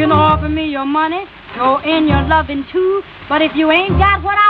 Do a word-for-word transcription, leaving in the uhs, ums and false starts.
can offer me your money, throw in your loving too, but if you ain't got what I